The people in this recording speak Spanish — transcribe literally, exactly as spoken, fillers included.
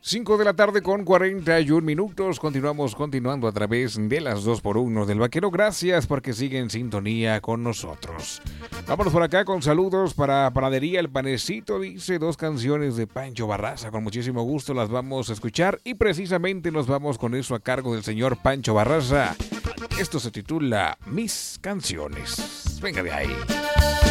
cinco de la tarde con cuarenta y un minutos. Continuamos continuando a través de las dos por uno del Vaquero. Gracias porque siguen en sintonía con nosotros. Vámonos por acá con saludos para Panadería El Panecito. Dice dos canciones de Pancho Barraza. Con muchísimo gusto las vamos a escuchar. Y precisamente nos vamos con eso a cargo del señor Pancho Barraza. Esto se titula Mis Canciones. Venga de ahí.